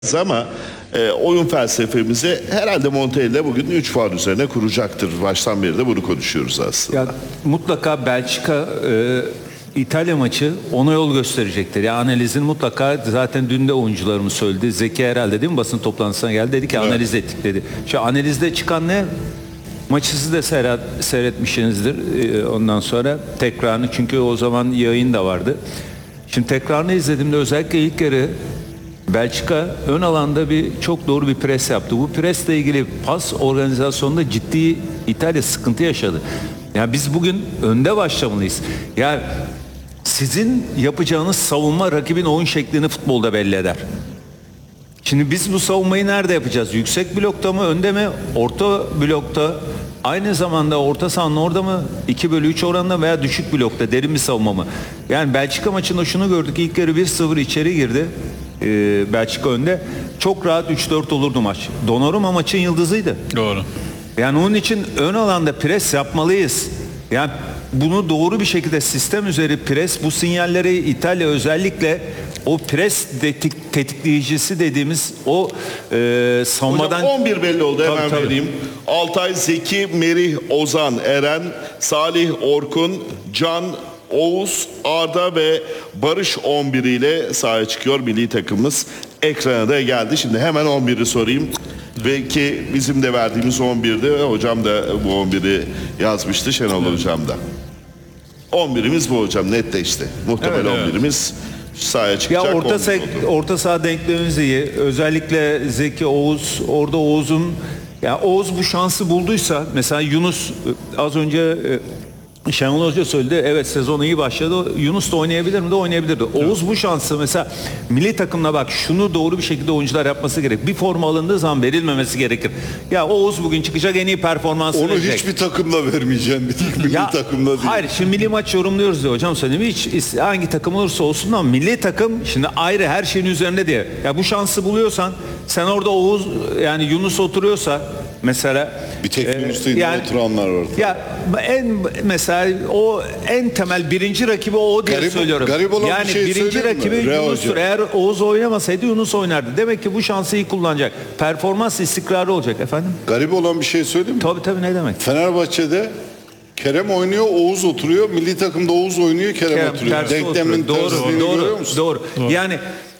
ama oyun felsefemizi herhalde Montella bugün 3 faul üzerine kuracaktır. Baştan beri de bunu konuşuyoruz aslında. Ya, mutlaka Belçika İtalya maçı ona yol gösterecektir. Ya analizin mutlaka, zaten dün de oyuncularımız söyledi. Zeki herhalde değil mi, basın toplantısına geldi, dedi ki analiz ettik dedi. Şu analizde çıkan ne? Maçı siz de seyretmişsinizdir ondan sonra tekrarını, çünkü o zaman yayın da vardı. Şimdi tekrarını izlediğimde özellikle ilk yarı Belçika ön alanda çok doğru bir pres yaptı. Bu presle ilgili pas organizasyonunda ciddi İtalya sıkıntı yaşadı. Yani biz bugün önde başlamalıyız. Yani sizin yapacağınız savunma rakibin oyun şeklini futbolda belli eder. Şimdi biz bu savunmayı nerede yapacağız? Yüksek blokta mı, önde mi, orta blokta, aynı zamanda orta sahanın orada mı, 2/3 oranında veya düşük blokta, derin bir savunma mı? Yani Belçika maçında şunu gördük, ilk yarı 1-0 içeri girdi. Belçika önde. Çok rahat 3-4 olurdu maç. Donnarumma maçın yıldızıydı. Doğru. Yani onun için ön alanda pres yapmalıyız. Yani bunu doğru bir şekilde sistem üzeri pres, bu sinyalleri İtalya özellikle o pres tetikleyicisi dediğimiz o savunmadan... Hocam 11 belli oldu, hemen tabii. vereyim. Altay, Zeki, Merih, Ozan, Eren, Salih, Orkun, Can, Oğuz, Arda ve Barış 11 ile sahaya çıkıyor milli takımımız. Ekrana da geldi. Şimdi hemen 11'i sorayım. Ve ki bizim de verdiğimiz 11'di. Hocam da bu 11'i yazmıştı, Şenol Hocam da. 11'imiz bu hocam, netleşti. Muhtemel Evet, 11'imiz sahaya Ya çıkacak. orta saha denklemimiz iyi. Özellikle Zeki, Oğuz, orada Oğuz'un, ya Oğuz bu şansı bulduysa, mesela Yunus az önce Şenol Hoca söyledi. Evet, sezon iyi başladı. Yunus da oynayabilir mi? De oynayabilirdi. Oğuz bu şansı mesela milli takımla, bak şunu doğru bir şekilde oyuncular yapması gerek. Bir forma alındığı zaman verilmemesi gerekir. Ya Oğuz bugün çıkacak, en iyi performansı verecek. Onu hiçbir takımla vermeyeceğim. Bir tek milli takımla değil. Hayır, şimdi milli maç yorumluyoruz diye hocam söyleyeyim. Hiç hangi takım olursa olsun ama milli takım şimdi ayrı, her şeyin üzerinde diye. Ya bu şansı buluyorsan, sen orada Oğuz, yani Yunus oturuyorsa mesela, Bir tek Yunus değil, yani, oturanlar var. Ya mesela o en temel birinci rakibi o diye söylüyorum. Garip olan yani bir şey birinci rakibi Yunus'tur. Eğer Oğuz oynamasaydı Yunus oynardı. Demek ki bu şansı iyi kullanacak. Performans istikrarı olacak efendim. Garip olan bir şey söyleyeyim mi? Tabii, ne demek? Fenerbahçe'de Kerem oynuyor, Oğuz oturuyor. Milli takımda Oğuz oynuyor, Kerem oturuyor. tersi Denklemin oturuyor. tersliğini görüyor musun? Doğru. Yani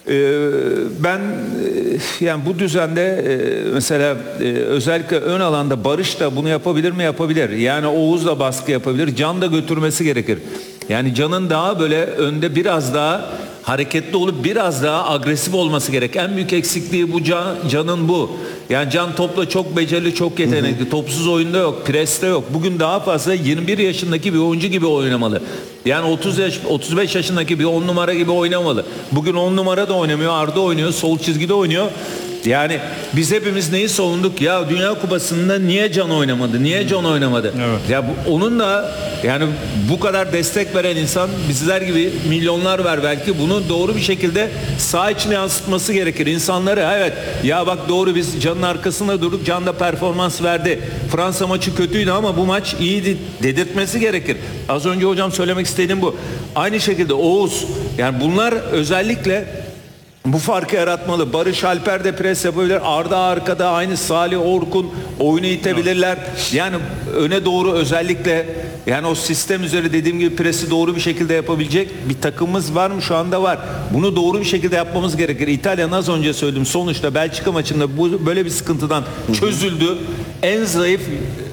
ben yani bu düzende mesela özellikle ön alanda Barış da bunu yapabilir mi? Yapabilir. Yani Oğuz da baskı yapabilir. Can da götürmesi gerekir. Yani Can'ın daha böyle önde biraz daha hareketli olup biraz daha agresif olması gerek. En büyük eksikliği bu Can'ın bu. Yani Can topla çok becerili, çok yetenekli. Topsuz oyunda yok, preste yok. Bugün daha fazla 21 yaşındaki bir oyuncu gibi oynamalı. Yani 35 yaşındaki bir 10 numara gibi oynamalı. Bugün 10 numara da oynamıyor, Arda oynuyor, sol çizgide oynuyor. Yani biz hepimiz neyi savunduk? Ya Dünya Kupası'nda niye Can oynamadı? Niye Can oynamadı? Evet. Ya onun da yani bu kadar destek veren insan, bizler gibi milyonlar var belki, bunu doğru bir şekilde saha içine yansıtması gerekir. İnsanları, evet ya bak doğru, biz Can'ın arkasında durduk, Can da performans verdi. Fransa maçı kötüydü ama bu maç iyiydi dedirtmesi gerekir. Az önce hocam söylemek istediğim bu. Aynı şekilde Oğuz, yani bunlar özellikle bu farkı yaratmalı. Barış Alper de pres yapabilir. Arda arkada, aynı Salih, Orkun oyunu itebilirler. Yani öne doğru özellikle, yani o sistem üzeri dediğim gibi presi doğru bir şekilde yapabilecek bir takımımız var mı? Şu anda var. Bunu doğru bir şekilde yapmamız gerekir. İtalya'nın az önce söyledim, sonuçta Belçika maçında böyle bir sıkıntıdan çözüldü. En zayıf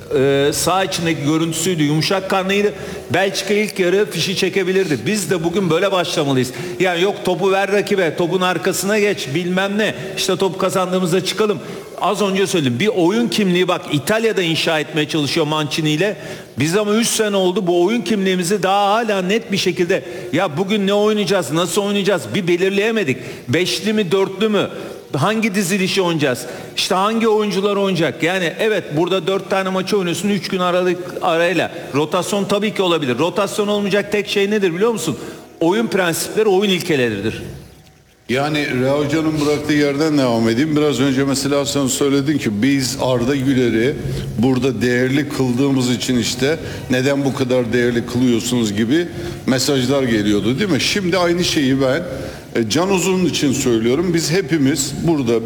sağ içindeki görüntüsüydü, yumuşak karnıydı. Belçika ilk yarı fişi çekebilirdi. Biz de bugün böyle başlamalıyız. Yani yok topu ver rakibe, topun arkasına geç, bilmem ne. İşte top kazandığımızda çıkalım. Az önce söyledim, bir oyun kimliği, bak İtalya'da inşa etmeye çalışıyor Mancini ile. Biz ama 3 sene oldu bu oyun kimliğimizi daha hala net bir şekilde, ya bugün ne oynayacağız, nasıl oynayacağız bir belirleyemedik. Beşli mi, dörtlü mü? Hangi dizilişi oynayacağız? İşte hangi oyuncular oynayacak? Yani evet, burada 4 tane maçı oynuyorsun 3 gün arayla. Rotasyon tabii ki olabilir. Rotasyon olmayacak tek şey nedir biliyor musun? Oyun prensipleri, oyun ilkeleridir. Yani Reha Hoca'nın bıraktığı yerden devam edeyim. Biraz önce mesela sen söyledin ki biz Arda Güler'i burada değerli kıldığımız için işte neden bu kadar değerli kılıyorsunuz gibi mesajlar geliyordu değil mi? Şimdi aynı şeyi ben Can Uzun için söylüyorum. Biz hepimiz burada